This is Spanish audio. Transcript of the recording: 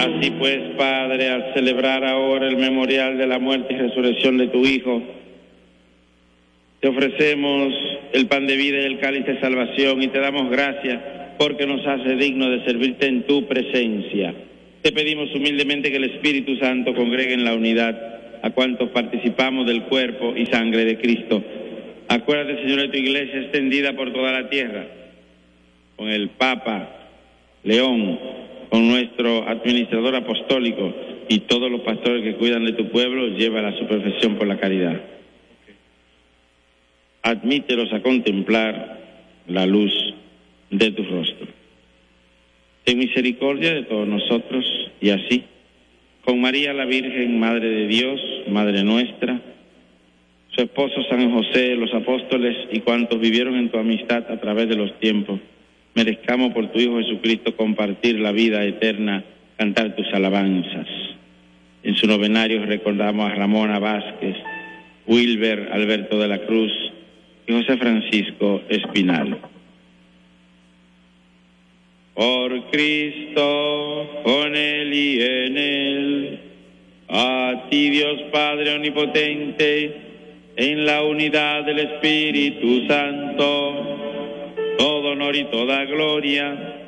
Así pues, Padre, al celebrar ahora el memorial de la muerte y resurrección de tu Hijo, te ofrecemos el pan de vida y el cáliz de salvación y te damos gracias porque nos hace dignos de servirte en tu presencia. Te pedimos humildemente que el Espíritu Santo congregue en la unidad a cuantos participamos del cuerpo y sangre de Cristo. Acuérdate, Señor, de tu iglesia extendida por toda la tierra, con el Papa León, con nuestro administrador apostólico y todos los pastores que cuidan de tu pueblo, llévala a su perfección por la caridad. Admítelos a contemplar la luz de tu rostro. Ten misericordia de todos nosotros y así, con María la Virgen, Madre de Dios, Madre nuestra, su esposo San José, los apóstoles y cuantos vivieron en tu amistad a través de los tiempos, merezcamos por tu Hijo Jesucristo compartir la vida eterna, cantar tus alabanzas. En su novenario recordamos a Ramona Vázquez, Wilber Alberto de la Cruz y José Francisco Espinal. Por Cristo, con Él y en Él, a ti Dios Padre Omnipotente, en la unidad del Espíritu Santo, todo honor y toda gloria